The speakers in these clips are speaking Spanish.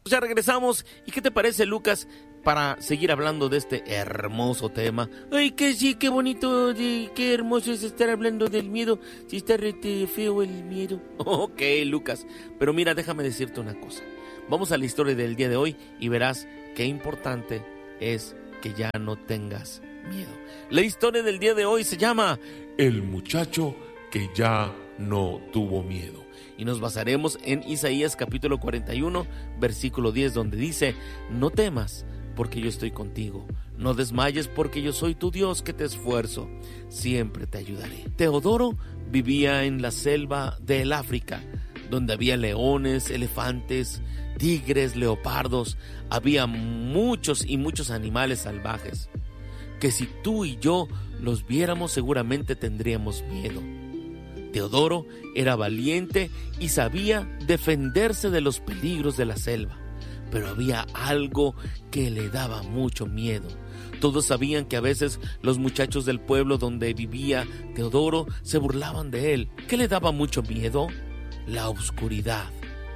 Ya regresamos. ¿Y qué te parece, Lucas, para seguir hablando de este hermoso tema? Ay, que sí, qué bonito, qué hermoso es estar hablando del miedo. Si está feo el miedo. Ok, Lucas, pero mira, déjame decirte una cosa. Vamos a la historia del día de hoy y verás qué importante es que ya no tengas miedo. La historia del día de hoy se llama El muchacho que ya no tuvo miedo. Y nos basaremos en Isaías capítulo 41, versículo 10, donde dice: no temas, porque yo estoy contigo. No desmayes, porque yo soy tu Dios que te esfuerzo. Siempre te ayudaré. Teodoro vivía en la selva del África, donde había leones, elefantes, tigres, leopardos. Había muchos y muchos animales salvajes, que si tú y yo los viéramos seguramente tendríamos miedo. Teodoro era valiente y sabía defenderse de los peligros de la selva, pero había algo que le daba mucho miedo. Todos sabían que a veces los muchachos del pueblo donde vivía Teodoro se burlaban de él. ¿Qué le daba mucho miedo? La oscuridad.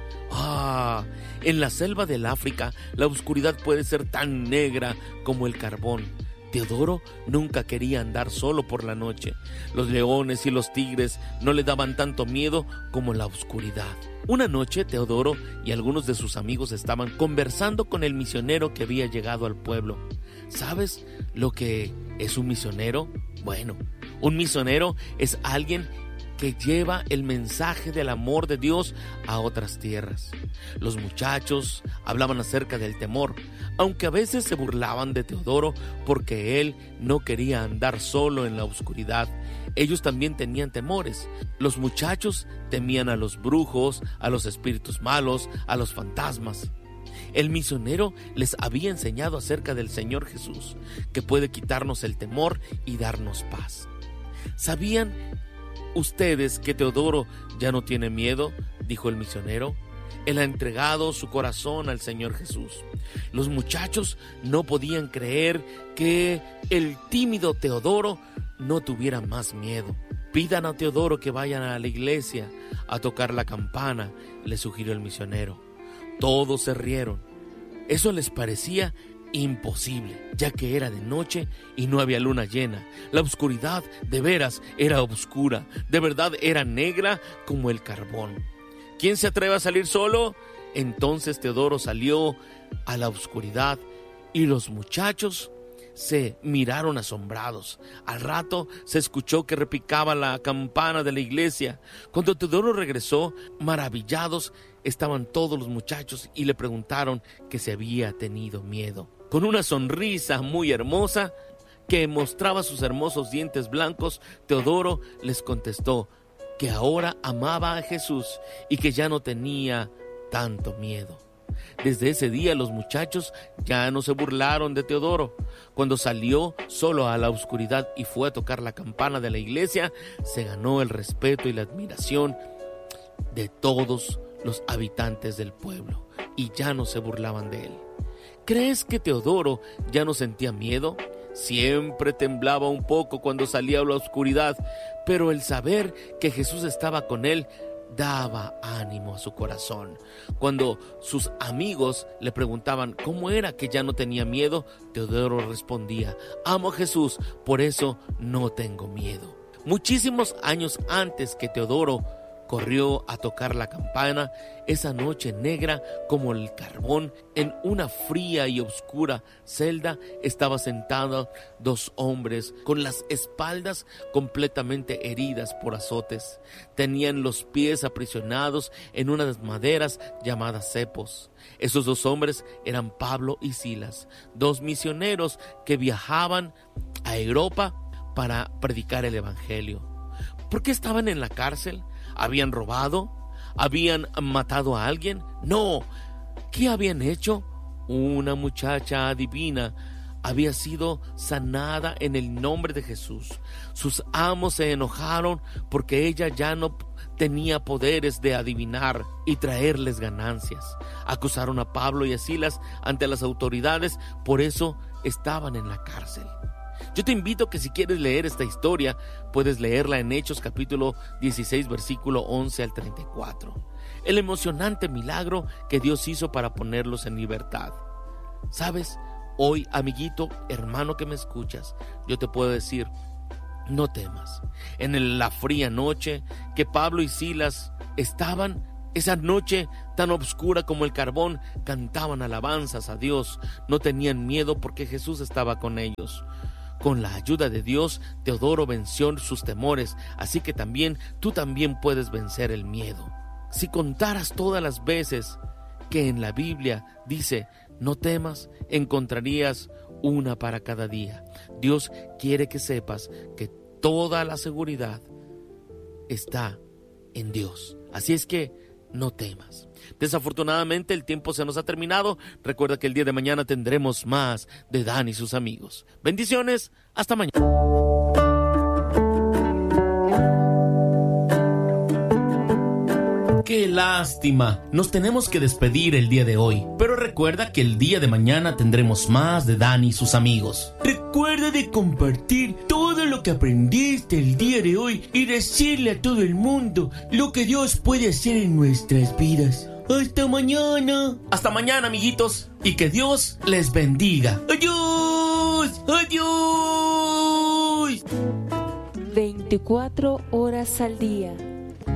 En la selva del África, la oscuridad puede ser tan negra como el carbón. Teodoro nunca quería andar solo por la noche. Los leones y los tigres no le daban tanto miedo como la oscuridad. Una noche, Teodoro y algunos de sus amigos estaban conversando con el misionero que había llegado al pueblo. ¿Sabes lo que es un misionero? Bueno, un misionero es alguien que lleva el mensaje del amor de Dios a otras tierras. Los muchachos hablaban acerca del temor, aunque a veces se burlaban de Teodoro porque él no quería andar solo en la oscuridad. Ellos también tenían temores. Los muchachos temían a los brujos, a los espíritus malos, a los fantasmas. El misionero les había enseñado acerca del Señor Jesús, que puede quitarnos el temor y darnos paz. ¿Sabían ustedes que Teodoro ya no tiene miedo?, dijo el misionero. Él ha entregado su corazón al Señor Jesús. Los muchachos no podían creer que el tímido Teodoro no tuviera más miedo. Pidan a Teodoro que vayan a la iglesia a tocar la campana, le sugirió el misionero. Todos se rieron. Eso les parecía imposible, ya que era de noche y no había luna llena. La oscuridad de veras era oscura, de verdad era negra como el carbón. ¿Quién se atreve a salir solo? Entonces Teodoro salió a la oscuridad y los muchachos se miraron asombrados. Al rato se escuchó que repicaba la campana de la iglesia. Cuando Teodoro regresó, maravillados estaban todos los muchachos y le preguntaron que si había tenido miedo. Con una sonrisa muy hermosa que mostraba sus hermosos dientes blancos, Teodoro les contestó que ahora amaba a Jesús y que ya no tenía tanto miedo. Desde ese día los muchachos ya no se burlaron de Teodoro. Cuando salió solo a la oscuridad y fue a tocar la campana de la iglesia, se ganó el respeto y la admiración de todos los habitantes del pueblo y ya no se burlaban de él. ¿Crees que Teodoro ya no sentía miedo? Siempre temblaba un poco cuando salía a la oscuridad, pero el saber que Jesús estaba con él daba ánimo a su corazón. Cuando sus amigos le preguntaban cómo era que ya no tenía miedo, Teodoro respondía: amo a Jesús, por eso no tengo miedo. Muchísimos años antes que Teodoro corrió a tocar la campana, esa noche negra como el carbón, en una fría y oscura celda estaban sentados dos hombres con las espaldas completamente heridas por azotes. Tenían los pies aprisionados en unas maderas llamadas cepos. Esos dos hombres eran Pablo y Silas, dos misioneros que viajaban a Europa para predicar el evangelio. ¿Por qué estaban en la cárcel? ¿Habían robado? ¿Habían matado a alguien? No. ¿Qué habían hecho? Una muchacha adivina había sido sanada en el nombre de Jesús. Sus amos se enojaron porque ella ya no tenía poderes de adivinar y traerles ganancias. Acusaron a Pablo y a Silas ante las autoridades, por eso estaban en la cárcel. Yo te invito a que si quieres leer esta historia, puedes leerla en Hechos capítulo 16, versículo 11 al 34. El emocionante milagro que Dios hizo para ponerlos en libertad. ¿Sabes? Hoy, amiguito, hermano que me escuchas, yo te puedo decir, no temas. En la fría noche que Pablo y Silas estaban, esa noche tan oscura como el carbón, cantaban alabanzas a Dios. No tenían miedo porque Jesús estaba con ellos. Con la ayuda de Dios, Teodoro venció sus temores, así que tú también puedes vencer el miedo. Si contaras todas las veces que en la Biblia dice, no temas, encontrarías una para cada día. Dios quiere que sepas que toda la seguridad está en Dios. Así es que no temas. Desafortunadamente el tiempo se nos ha terminado. Recuerda que el día de mañana tendremos más de Dan y sus amigos. Bendiciones, hasta mañana. ¡Qué lástima! Nos tenemos que despedir el día de hoy, pero recuerda que el día de mañana tendremos más de Dan y sus amigos. Recuerda de compartir todo lo que aprendiste el día de hoy y decirle a todo el mundo lo que Dios puede hacer en nuestras vidas. ¡Hasta mañana! ¡Hasta mañana, amiguitos! Y que Dios les bendiga. ¡Adiós! ¡Adiós! 24 horas al día.